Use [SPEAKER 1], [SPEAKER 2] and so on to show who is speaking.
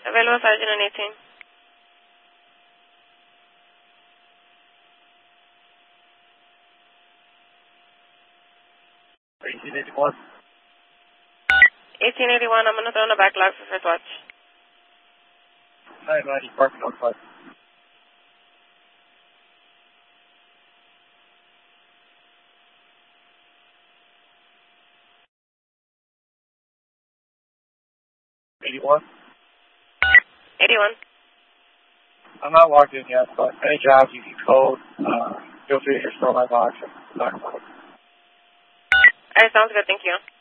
[SPEAKER 1] Available Sergeant on 18.
[SPEAKER 2] 1881.
[SPEAKER 1] 1881, I'm going to throw in the backlog for first watch.
[SPEAKER 2] 990, Department on 5. '81.
[SPEAKER 1] 81.
[SPEAKER 2] I'm not logged in yet, but any jobs you can code, feel free to store my box.
[SPEAKER 1] Alright, sounds good, thank you.